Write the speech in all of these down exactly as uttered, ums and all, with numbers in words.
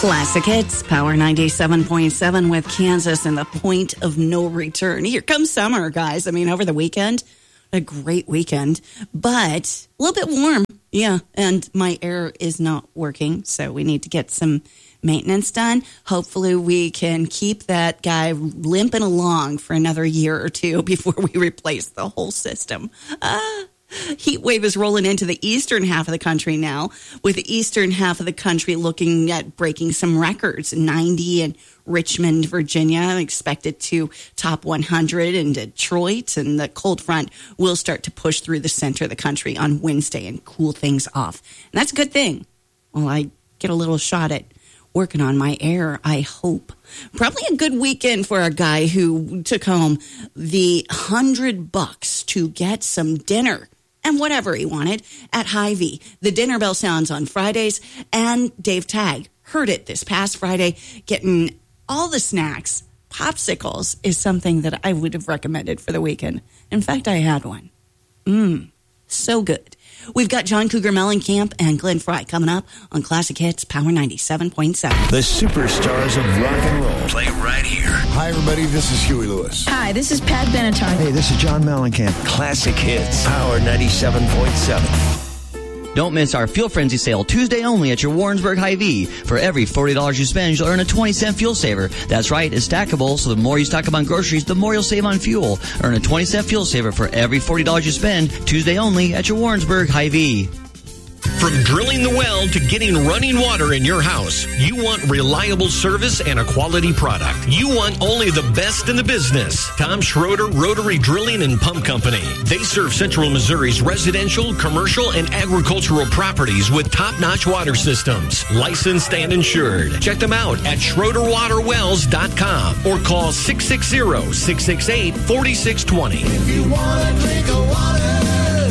Classic Hits, Power ninety-seven point seven with Kansas and the point of no return. Here comes summer, guys. I mean, over the weekend, a great weekend, but a little bit warm. Yeah, and my air is not working, so we need to get some maintenance done. Hopefully we can keep that guy limping along for another year or two before we replace the whole system. Ah. Heat wave is rolling into the eastern half of the country now, with the eastern half of the country looking at breaking some records. ninety in Richmond, Virginia, expected to top one hundred in Detroit, and the cold front will start to push through the center of the country on Wednesday and cool things off. And that's a good thing. Well, I get a little shot at working on my air, I hope. Probably a good weekend for a guy who took home the hundred bucks to get some dinner and whatever he wanted at Hy-Vee. The dinner bell sounds on Fridays, and Dave Tagg heard it this past Friday. Getting all the snacks, popsicles is something that I would have recommended for the weekend. In fact, I had one. Mmm, so good. We've got John Cougar Mellencamp and Glenn Fry coming up on Classic Hits, Power ninety-seven point seven. The superstars of rock and roll play right here. Hi, everybody. This is Huey Lewis. Hi, this is Pat Benatar. Hey, this is John Mellencamp. Classic Hits, Power ninety-seven point seven. Don't miss our Fuel Frenzy sale Tuesday only at your Warrensburg Hy-Vee. For every forty dollars you spend, you'll earn a twenty cent fuel saver. That's right, it's stackable, so the more you stock up on groceries, the more you'll save on fuel. Earn a twenty cent fuel saver for every forty dollars you spend Tuesday only at your Warrensburg Hy-Vee. From drilling the well to getting running water in your house, you want reliable service and a quality product. You want only the best in the business. Tom Schroeder Rotary Drilling and Pump Company. They serve Central Missouri's residential, commercial, and agricultural properties with top-notch water systems. Licensed and insured. Check them out at schroeder water wells dot com or call six six zero, six six eight, four six two zero. If you want to drink a water,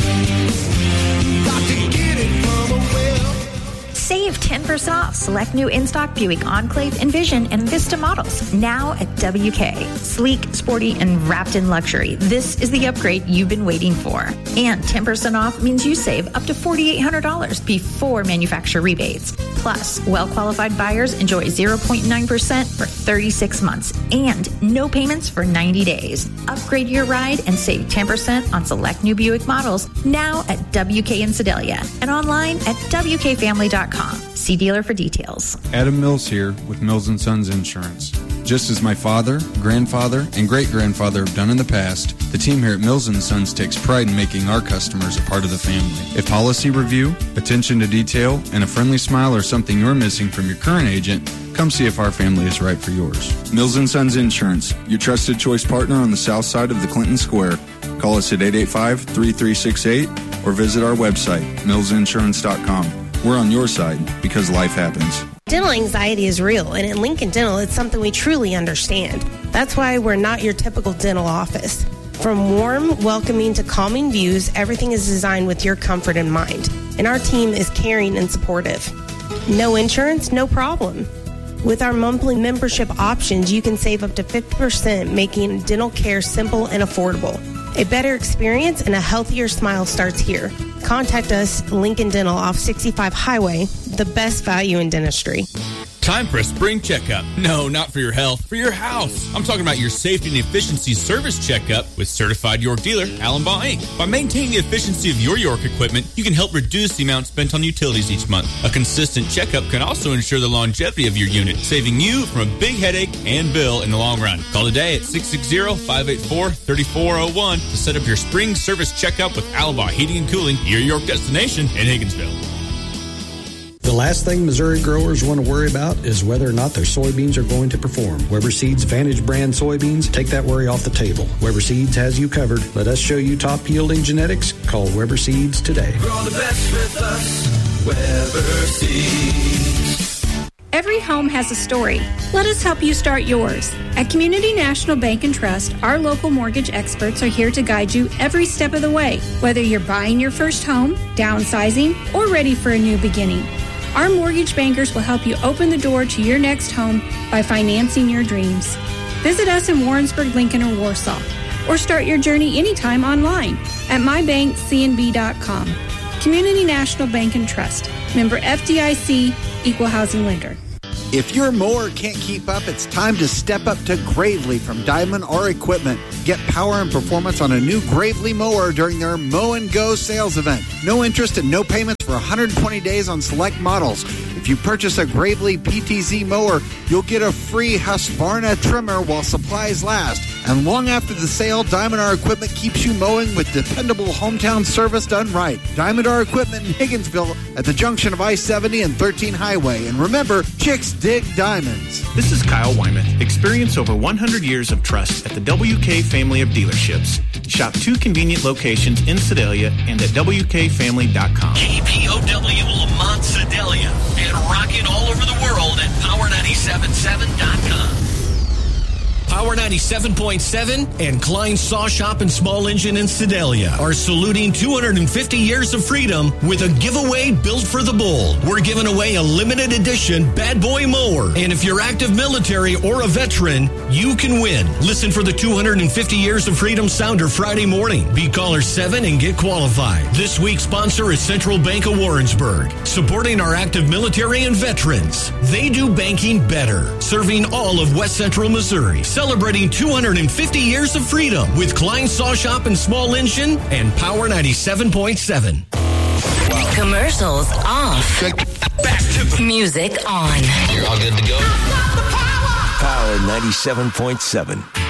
got to get it from a well. Save ten percent off select new in-stock Buick Enclave, Envision, and Vista models now at W K. Sleek, sporty, and wrapped in luxury. This is the upgrade you've been waiting for. And ten percent off means you save up to four thousand eight hundred dollars before manufacturer rebates. Plus, well-qualified buyers enjoy zero point nine percent for thirty-six months and no payments for ninety days. Upgrade your ride and save ten percent on select new Buick models now at W K in Sedalia and online at W K family dot com. See dealer for details. Adam Mills here with Mills and Sons Insurance. Just as my father, grandfather, and great-grandfather have done in the past, the team here at Mills and Sons takes pride in making our customers a part of the family. If policy review, attention to detail, and a friendly smile are something you're missing from your current agent, come see if our family is right for yours. Mills and Sons Insurance, your trusted choice partner on the south side of the Clinton Square. Call us at eight eight five, three three six eight or visit our website, mills insurance dot com. We're on your side because life happens. Dental anxiety is real, and at Lincoln Dental, it's something we truly understand. That's why we're not your typical dental office. From warm, welcoming to calming views, everything is designed with your comfort in mind. And our team is caring and supportive. No insurance, no problem. With our monthly membership options, you can save up to fifty percent, making dental care simple and affordable. A better experience and a healthier smile starts here. Contact us, Lincoln Dental off sixty-five Highway, the best value in dentistry. Time for a spring checkup. No, not for your health, for your house. I'm talking about your safety and efficiency service checkup with certified York dealer, Allen Baugh Incorporated. By maintaining the efficiency of your York equipment, you can help reduce the amount spent on utilities each month. A consistent checkup can also ensure the longevity of your unit, saving you from a big headache and bill in the long run. Call today at six six zero, five eight four, three four zero one to set up your spring service checkup with Allen Baugh Heating and Cooling, your York destination in Higginsville. The last thing Missouri growers want to worry about is whether or not their soybeans are going to perform. Weber Seeds Vantage brand soybeans take that worry off the table. Weber Seeds has you covered. Let us show you top yielding genetics. Call Weber Seeds today. Grow the best with us, Weber Seeds. Every home has a story. Let us help you start yours. At Community National Bank and Trust, our local mortgage experts are here to guide you every step of the way, whether you're buying your first home, downsizing, or ready for a new beginning. Our mortgage bankers will help you open the door to your next home by financing your dreams. Visit us in Warrensburg, Lincoln, or Warsaw, or start your journey anytime online at my bank c n b dot com. Community National Bank and Trust. Member F D I C, Equal Housing Lender. If your mower can't keep up, it's time to step up to Gravely from Diamond R Equipment. Get power and performance on a new Gravely mower during their Mow and Go sales event. No interest and no payments for one hundred twenty days on select models. If you purchase a Gravely P T Z mower, you'll get a free Husqvarna trimmer while supplies last. And long after the sale, Diamond R Equipment keeps you mowing with dependable hometown service done right. Diamond R Equipment in Higginsville at the junction of I seventy and thirteen Highway. And remember, chicks dig diamonds. This is Kyle Wyman. Experience over one hundred years of trust at the W K family of dealerships. Shop two convenient locations in Sedalia and at W K family dot com. K P O W Lamont Sedalia and rocking all over the world at power nine seven seven dot com. Power ninety-seven point seven and Klein Saw Shop and Small Engine in Sedalia are saluting two hundred fifty years of freedom with a giveaway built for the bull. We're giving away a limited edition Bad Boy mower. And if you're active military or a veteran, you can win. Listen for the two hundred fifty years of freedom sounder Friday morning. Be caller seven and get qualified. This week's sponsor is Central Bank of Warrensburg, supporting our active military and veterans. They do banking better, serving all of West Central Missouri. Celebrating two hundred fifty years of freedom with Klein Saw Shop and Small Engine and Power ninety-seven point seven. Wow. Commercials off. Back to music on. You're all good to go? Power ninety-seven point seven.